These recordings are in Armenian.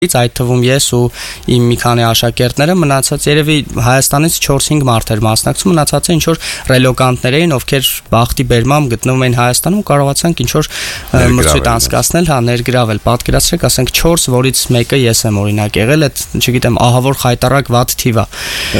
Այդ թվում ես ու իմ մի քանի աշակերտները, մնացած երևի Հայաստանից 4-5 մարդ էր մասնակցում, մնացածը ինչ որ ռելոկանտներ էին, ովքեր բախտի բերմամբ գտնվում էին Հայաստանում, կարողացանք ինչ որ մրցույթ անցկացնել, ներգրավել, պատկերացրեք, ասենք 4, որից մեկը ես եմ օրինակ եղել, այդ չգիտեմ, ահավոր խայտարակ վատ թիվ է։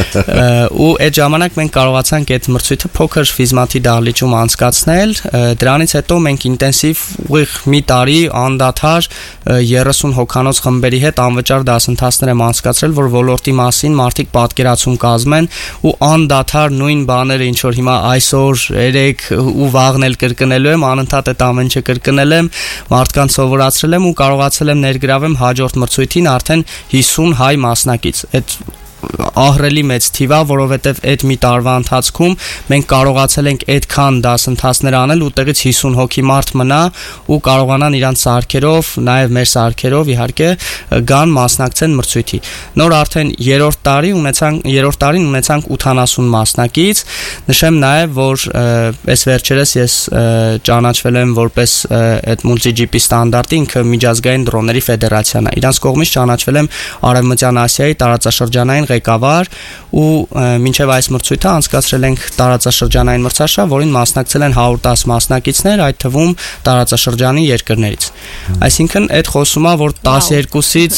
Ու այդ ժամանակ մենք կարողացանք այդ մրցույթը փոքր ֆիզմաթի դահլիճում անցկացնել, դրանից հետո մենք ինտենսիվ ուղիղ մի տարի անդադար 30 հոգանոց խմբերի անվճար դասընթացներ եմ անցկացրել, որ ոլորտի մասին մարդիկ պատկերացում կազմեն ու անդադար նույն բաները, ինչ որ հիմա այսօր, երեք ու վաղն էլ կրկնելու եմ, անընդհատ այդ ամեն ինչը կրկնել եմ, մարդկանց սովորացրել եմ ու կարողացել եմ ներգրավեմ հաջորդ մրցույթին արդեն 50 հայ մասնակից։ Այդ ահռելի մեծ թիվ է, որովհետև այդ մի տարվա ընթացքում մենք կարողացել ենք այդքան դասընթացներ անել, ուտեղից 50 հոգի մարդ մնա ու կարողանան իրանց սարքերով, նաև մեր սարքերով իհարկե գան մասնակցեն մրցույթի։ Նոր արդեն երրորդ տարին ունեցանք 80 մասնակից։ Նշեմ նաև, որ այս վերջերս ես ճանաչվել եմ որպես այդ MultiGP ստանդարտի ինքը միջազգային դրոնների ֆեդերացիան է։ Իրանց կողմից ճանաչվել եմ Արևմտյան Ասիայի տարածաշրջանային ղեկավար ու մինչև այս մրցույթը անցկացրել ենք տարածաշրջանային մրցաշար, որին մասնակցել են 110 մասնակիցներ, այդ թվում տարածաշրջանի երկրներից։ Այսինքն այդ խոսում է, որ 12-ից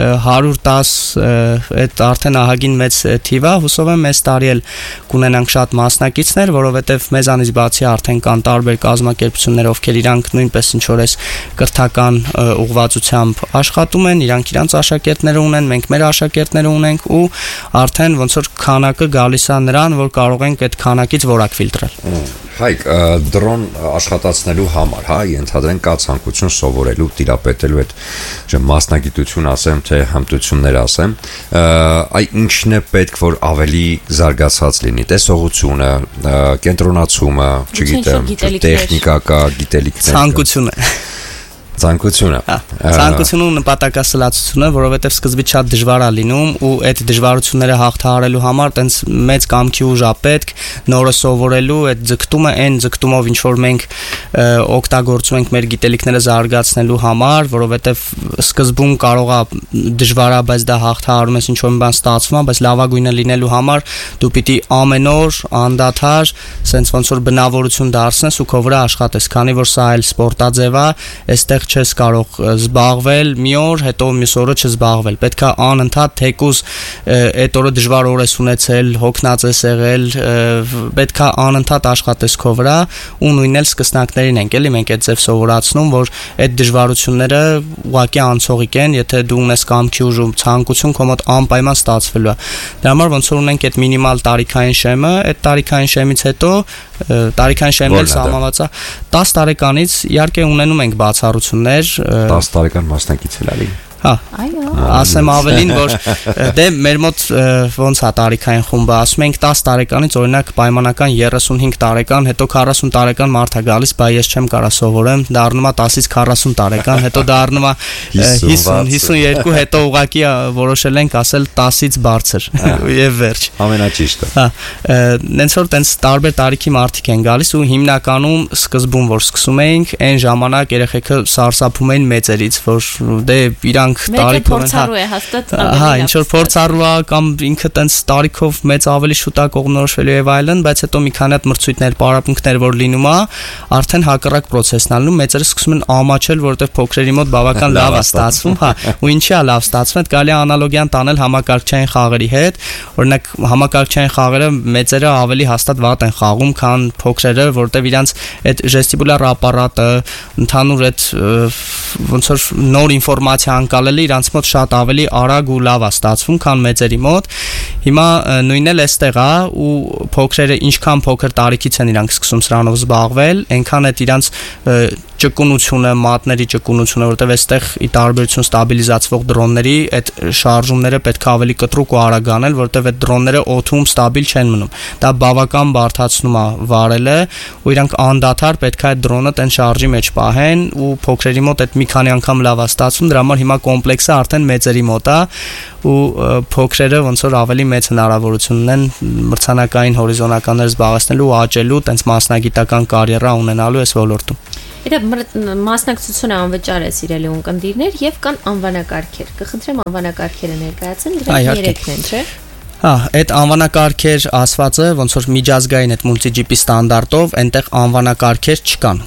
110 այդ արդեն ահագին մեծ թիվ է, հուսով եմ այս տարի էլ կունենանք շատ մասնակիցներ, որովհետև մեզանից բացի արդեն կան տարբեր կազմակերպություններ, ովքեր իրանք նույնպես ինչ որ այս կրթական ուղղվածությամբ աշխատում են, իրանք իրանց աշակերտները ունեն, մենք մեր աշակերտները ունենք ու արդեն ոնց որ քանակը գալիս է նրան, որ կարող ենք այդ քանակից որակ ֆիլտրել։ Հայկ, դրոն աշխատացնելու համար, հա, ենթադրենք կա ցանկություն սովորելու, տիրապետելու այդ մասնագիտություն ասեմ, թե հմտություններ ասեմ, այ ինչն է պետք, որ ավելի զարգացած լինի, տեսողությունը, կենտրոնացումը, չգիտեմ, տեխնիկա կա, գիտելիքներ կա։ Ցանկությունը ու նպատակասլացությունը, որովհետև սկզբից շատ դժվար է լինում ու այդ դժվարությունները հաղթահարելու համար տենց մեծ կամքի ուժ է պետք, նորը սովորելու, այդ ձգտումը, այն ձգտումով ինչ որ մենք օգտագործում ենք մեր գիտելիքները զարգացնելու համար, որովհետև սկզբում կարող է դժվար է, բայց դա հաղթահարում ես, ինչ որ մի բան ստացվում է, բայց լավագույնը լինելու համար դու պիտի ամեն օր անդադար սենց ոնց որ բնավորություն դարձնես ու քո վրա աշխատես, քանի որ սա էլ սպորտաձև է, այստեղ չես կարող զբաղվել մի օր, հետո մյուս օրը չզբաղվել։ Պետք է անընդհատ թեկուզ այդ օրը դժվար օր ես ունեցել, հոգնած ես եղել, պետք է անընդհատ աշխատես քո վրա ու նույնն էլ սկսնակներին ենք, էլի մենք այդ ձև սովորացնում, որ այդ դժվարությունները ուղղակի անցողիկ են, եթե դու ունես կամքի ուժ ու ցանկություն, քո մոտ անպայման ստացվելու է։ Դրա համար ոնց որ ունենք այդ մինիմալ տարիքային շեմը, այդ տարիքային շեմից հետո տարիքային շեմն էլ սահմանված է 10 տարեկանից իհարկե ունենում ենք բացառություններ 10 տարեկան մասնակից էլ ալի Հա, ասեմ ավելին, որ դե մեր մոտ ոնց է տարիքային խումբը, ասում ենք 10 տարեկանից օրինակ պայմանական 35 տարեկան, հետո 40 տարեկան մարդ է գալիս, բայ ես չեմ կարա սովորեմ, դառնում է 10-ից 40 տարեկան, հետո դառնում է 50-52, հետո ուղղակի որոշել ենք ասել 10-ից բարձր եւ վերջ։ Ամենաճիշտը։ Հա, նենց որ տենց տարբեր տարիքի մարդիկ են գալիս ու հիմնականում սկզբում որ սկսում էինք, այն ժամանակ երեխեքը սարսափում էին մեծերից, որ դե իրանք տարիքով փորձառու է հաստատ հա ինչ որ փորձառու է կամ ինքը տենց տարիքով մեծ ավելի շուտ է կողմնորոշվելու եւ այլն, բայց հետո մի քանի հատ մրցույթներ, պարապմունքներ որ լինում է, արդեն հակառակ process-ն է լինում, մեծերը սկսում են ամաչել, որովհետեւ փոքրերի մոտ բավական լավ է ստացվում, հա, ու ինչի է լավ ստացվում, այդ կարելի է անալոգիան տանել համակարգչային խաղերի հետ, օրինակ համակարգչային խաղերը մեծերը ավելի հաստատ վատ են խաղում, քան փոքրերը, որովհետեւ իրանց այդ ժեստիբուլար ապարատը, ընդհանուր այդ ոնց որ նոր ինֆորմացիա անցալելը իրանց մոտ շատ ավելի արագ ու լավ է ստացվում, քան մեծերի մոտ։ Հիմա նույնն էլ էստեղ է ու փոքրերը ինչքան փոքր տարիքից են իրանք սկսում սրանով զբաղվել, այնքան այդ իրանց ճկունությունը, մատների ճկունությունը, որովհետև այստեղ ի տարբերություն ստաբիլիզացվող դրոնների այդ շարժումները պետք է ավելի կտրուկ ու արագ անել, որովհետև այդ դրոնները օդում ստաբիլ չեն մնում։ Դա բավական բարդացնում է վարելը ու իրանք անդադար պետք է այդ դրոնը տեն շարժի մեջ պահեն ու փոքրերի մոտ այդ մի քանի անգամ լավ է ստացվում, դրա համար հիմա կոմպլեքսը արդեն մեծերի մոտ է ու փոքրերը ոնց որ ավելի մեծ հնարավորություն ունեն մրցանակային հորիզոնականներ զբաղեցնելու ու աճելու, տենց մասնագիտական կարիերա ունենալու այս ոլորտում։ Իրա մասնակցությունը անվճար է, սիրելի ունկնդիրներ, եւ կան անվանակարգեր։ Կխնդրեմ անվանակարգերը ներկայացնել, դրանք 3-ն են, չէ՞։ Այդ անվանակարգեր ասվածը ոնց որ միջազգային այդ մուլտիջիպի ստանդարտով այնտեղ անվանակարգեր չկան։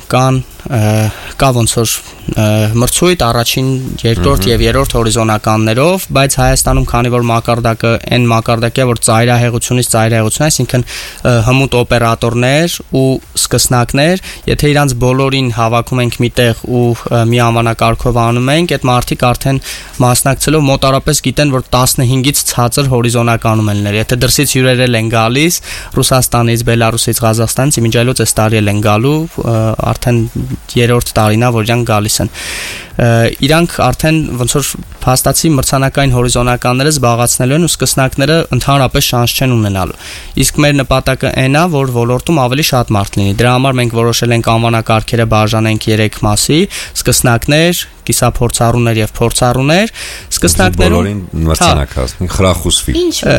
Կա ոնց որ մրցույթ առաջին, երկրորդ եւ երրորդ հորիզոնականներով, բայց Հայաստանում քանի որ մակարդակը այն մակարդակը որ ծայրահեղությունից ծայրահեղություն, այսինքն հմուտ օպերատորներ ու սկսնակներ, եթե իրանց բոլորին հավաքում ենք միտեղ ու մի անվանակարգով անում ենք, այդ մարդիկ արդեն մասնակցելով մոտարապես գիտեն, որ 15-ից ցածր հորիզոնական Եթե դրսից հյուրեր են գալիս Ռուսաստանից, Բելարուսից, Ղազախստանից, իմիջայլոց այս տարի են գալու, արդեն երրորդ տարին է, որ իրանք գալիս են։ Իրանք արդեն ոնց որ փաստացի մրցանակային հորիզոնականները զբաղացնելու են ու սկսնակները ընդհանրապես շանս չեն ունենալու։ Իսկ մեր նպատակը այն է, որ ոլորտում ավելի շատ մարդ լինի։ Դրա համար մենք որոշել ենք անվանակարգերը բաժանենք 3 մասի՝ սկսնակներ, կիսափորձառուներ եւ փորձառուներ, սկսնակներում մրցանակ հասնի, խրախուսվի։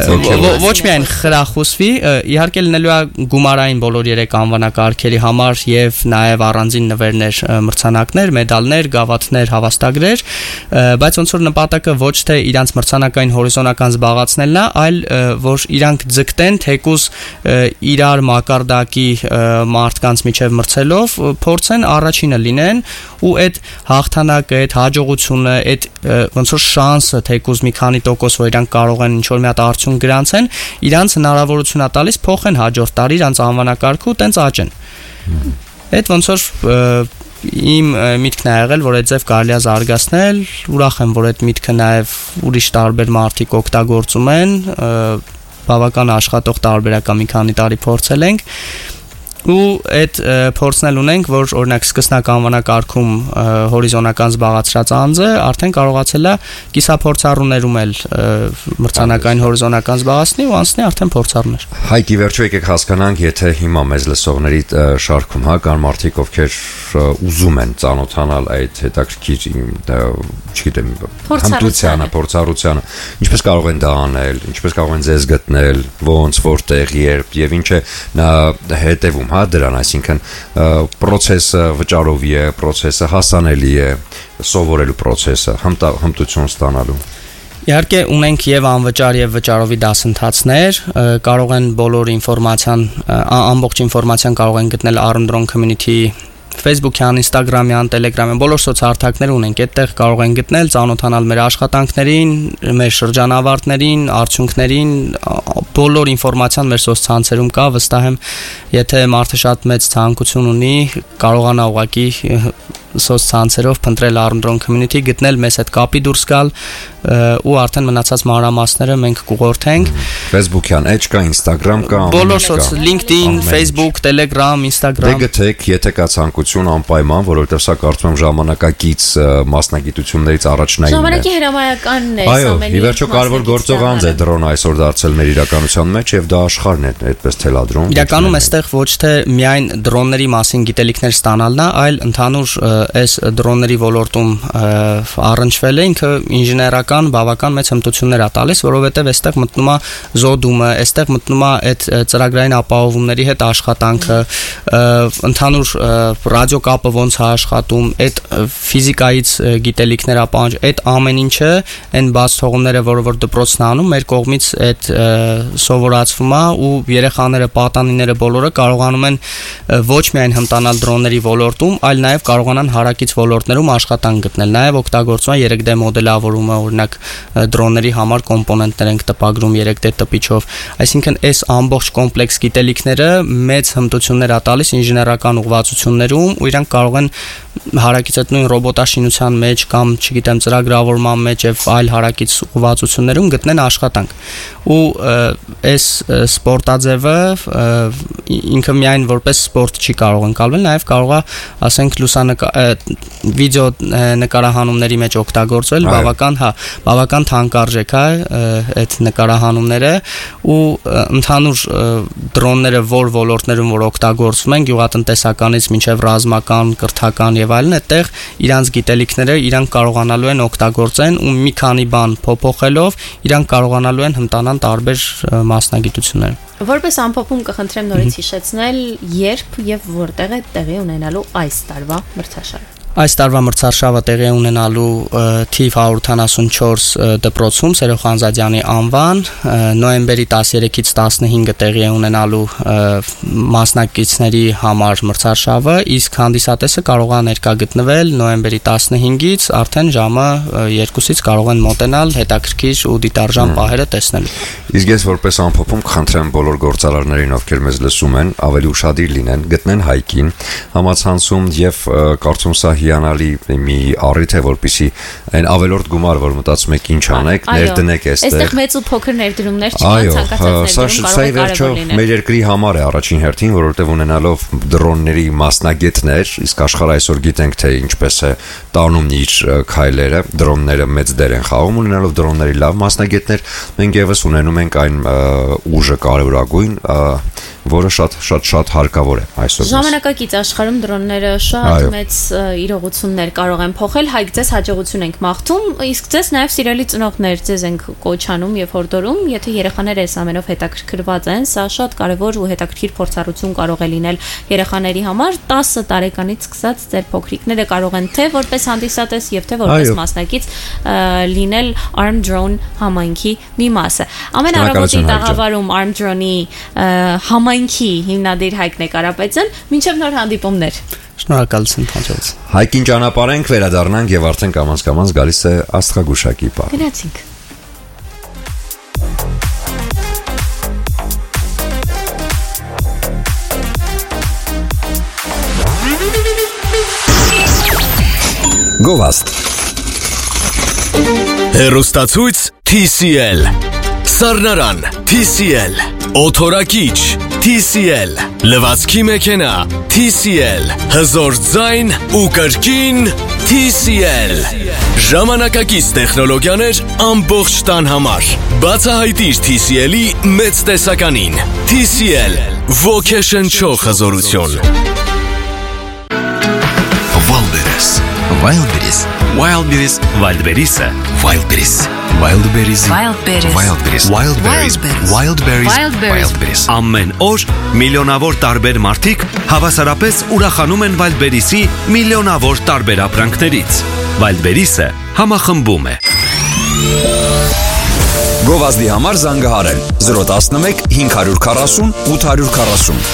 Ոչ միայն խրախուսվի, իհարկե լինելու է գումարային բոլոր 3 անվանակարգերի համար եւ նաեւ առանձին նվերներ, մրցանակներ, մեդալներ, գավաթներ, հավաստագրեր, բայց ոնց որ նպատակը ոչ թե իրանց մրցանակային հորիզոնական զբաղացնելն է, այլ որ իրանք ձգտեն թեկուզ իրար մակարդակի մարդկանց միջև մրցելով փորձեն առաջինը լինեն ու այդ հաղթանակը, այդ հաջողությունը, այդ ոնց որ շանսը թեկուզ մի քանի տոկոս որ իրանք կարող են ինչ-որ մի հատ արդյունք գրանցեն, իրանց հնարավորություն է տալիս փոխեն հաջորդ տարի իրանց անվանակարգը ու տենց աճեն։ Այդ ոնց որ իմ միտքն է եղել, որ այդ ձև կարելի է զարգացնել, ուրախ եմ, որ այդ միտքը նաև ուրիշ տարբեր մարդիկ օգտագործում են, բավական աշխատող տարբերակա մի քանի տարի փորձել ենք ու այդ փորձնել ունենք, որ օրինակ սկսնակ անվանակարգում հորիզոնական զբաղացրած անձը արդեն կարողացել է կիսափորձառուներում էլ մրցանակային հորիզոնական զբաղացնի ու անցնի արդեն փորձառուներ։ Հայտի վերջո եկեք հասկանանք, եթե հիմա մեզ լսողների շարքում կան մարդիկ, ովքեր ուզում են ծանոթանալ այդ հետաքրքիր, չգիտեմ, հմտությանը, փորձառությանը, ինչպես կարող են դա անել, ինչպես կարող են ձեզ գտնել, ոնց, որտեղ, երբ եւ ինչ է նա հետևում դրան, այսինքն process-ը վճարովի է, process-ը հասանելի է, սովորելու process-ը, հմտություն ստանալու։ Իհարկե ունենք եւ անվճար եւ վճարովի դասընթացներ, կարող են բոլոր ինֆորմացիան, ամբողջ ինֆորմացիան կարող են գտնել Armstrong Community Facebook-յան, Instagram-յան, Telegram-յան, բոլոր սոցհարթակներ ունենք, այդտեղ կարող են գտնել, ծանոթանալ մեր աշխատանքներին, մեր շրջանավարտներին, արդյունքներին, բոլոր ինֆորմացիան մեր սոցցանցերում կա, վստահ եմ, եթե մարդը շատ մեծ ցանկություն ունի, կարողանա ուղղակի սոցցանցերով փնտրել Armstrong Community, գտնել մեզ հետ կապի դուրս գալ ու արդեն մնացած մանրամասները մենք կուղղորդենք։ Facebook-յան էջ կա, Instagram կա, բոլոր սոց LinkedIn, Facebook, Telegram, Instagram։ Դե գտեք, եթե կա ցանկություն անպայման, որովհետև սա կարծում եմ ժամանակակից մասնագիտություններից առաջնայինն է։ Ժամանակի հրամայականն է, այո, ի վերջո կարևոր գործող անձ է դրոնը այսօր դարձել մեր իրականության մեջ եւ դա աշխարհն է այդպես թելադրում։ Իրականում այստեղ ոչ թե միայն դրոնների մասին գիտելիքներ ստանալն է, այլ ընդհանուր այս դրոնների ոլորտում առնչվել է ինքը ինժեներական բավական մեծ հմտություններ է տալիս, որովհետև այստեղ մտնում է զոդումը, այստեղ մտնում է այդ ծրագրային ապահովումների հետ աշխատանքը, ընդհանուր ռադիոկապը ոնց է աշխատում, այդ ֆիզիկայից գիտելիքներ ապահովում, այդ ամեն ինչը այն բաց թողումները, որ դպրոցն է անում, մեր կողմից այդ սովորացվում է ու երեխաները, պատանիները բոլորը կարողանում են ոչ միայն հմտանալ դրոնների ոլորտում, այլ նաև կարողանան հարակից ոլորտներում աշխատանք գտնել, նաև օգտագործում են 3D մոդելավորումը, օրինակ դրոնների համար կոմպոնենտներ ենք տպագրում 3D տպիչով, այսինքն այս ամբողջ կոմպլեքս գիտելիքները մեծ հմտություններ է տալիս ինժեներական ուղղվածություններում ու իրանք կարող են հարակից այդ նույն ռոբոտաշինության մեջ կամ չգիտեմ ծրագրավորման մեջ եւ այլ հարակից ուղղվածություններում գտնեն աշխատանք ու այս սպորտաձևը ինքը միայն որպես սպորտ չի կարող ընկալվել, նաև կարող է, ասենք, վիդեո նկարահանումների մեջ օգտագործվել, բավական թանկարժեք է այդ նկարահանումները ու ընդհանուր դրոնները որ ոլորտներում որ օգտագործվում են, գյուղատնտեսականից մինչև ռազմական, կրթական եւ այլն, այդտեղ իրանց գիտելիքները իրանք կարողանալու են օգտագործեն ու մի քանի բան փոփոխելով իրանք կարողանալու են հմտանալ տարբեր մասնագիտություններ։ Որպես ամփոփում կխնդրեմ նորից հիշեցնել, երբ եւ որտեղ է տեղի ունենալու այս տարվա մրցաշարը։ Այս տարվա մրցարշավը տեղի ունենալու թիվ 184 դպրոցում Սերո Խանզադյանի անվան, նոյեմբերի 13-ից 15-ը տեղի է ունենալու մասնակիցների համար մրցարշավը, իսկ հանդիսատեսը կարող է ներկա գտնվել նոյեմբերի 15-ից արդեն ժամը 2-ից կարող են մոտենալ հետաքրքիր ու դիտարժան պահերը տեսնելու։ Իսկ ես որպես ամփոփում կխնդրեմ բոլոր գործարարներին, ովքեր մեզ լսում են, ավելի ուշադիր լինեն, գտնեն հայկին համացանցում եւ կարծում սա հիանալի մի առիթ է, որպեսզի այն ավելորդ գումար, որ մտածում եք ինչ անեք, ներդնեք այստեղ։ Այստեղ մեծ ու փոքր ներդրումներ չկան, ցանկացած ներդրում կարող է մեր երկրի համար է առաջին հերթին, որովհետեւ ունենալով դրոնների մասնագետներ, իսկ աշխարհը այսօր գիտենք թե ինչպես է տանում իր քայլերը, դրոնները մեծ դեր են խաղում, ունենալով դրոնների լավ մասնագետներ, մենք եւս ունենում ենք այն ուժը կարևորագույն, որը շատ հարկավոր է այսօր։ Ժամանակակից աշխարհում դրոնները շատ մեծ իրողություններ կարող են փոխել, հայք ձեզ հաջողություն ենք մաղթում, իսկ ձեզ նաև սիրելի ծնողներ, ձեզ ենք կոչանում եւ հորդորում, եթե երեխաները այս ամենով հետաքրքրված են, սա շատ կարևոր ու հետաքրքիր փորձառություն կարող է լինել երեխաների համար, 10 տարեկանից սկսած ձեր փոքրիկները կարող են թե որպես հանդիսատես եւ թե որպես մասնակից լինել Arm Drone համայնքի մի մասը։ Ամեն առավոտի տաղավարում Arm Drone-ի համայնքի հիմնադիր Հայկ Նեկարապետյան, մինչև նոր հանդիպումներ։ Շնորհակալություն, հաջողություն։ Հայկին ճանապարհենք, վերադառնանք եւ արդեն կամաց գալիս է աստղագուշակի պահ։ Գնացինք։ Գովաստ Հեռուստացույց TCL Սառնարան TCL Օթորակիչ TCL Լվացքի մեքենա TCL Հզոր ձայն ու կրկին TCL Ժամանակակից տեխնոլոգիաներ ամբողջ տան համար Բացահայտիր TCL-ի մեծ տեսականին TCL ոգեշնչող հզորություն Wildberries Ամեն օր միլիոնավոր տարբեր մարդիկ հավասարապես ուրախանում են Wildberries-ի միլիոնավոր տարբեր ապրանքներից Wildberries-ը համախմբում է Գովազդի համար զանգահարել 011 540 840